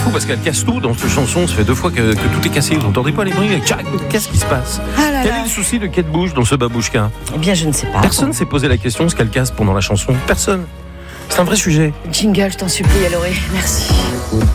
fou parce qu'elle casse tout dans cette chanson. Ça fait 2 fois que tout est cassé. Vous entendez pas les bruits? Qu'est-ce qui se passe? Quel est le souci de Kate Bush dans ce babouchka? Eh bien, je ne sais pas. Personne s'est posé la question ce qu'elle casse pendant la chanson. Personne. C'est un vrai sujet. Jingle, je t'en supplie, Aloré. Merci.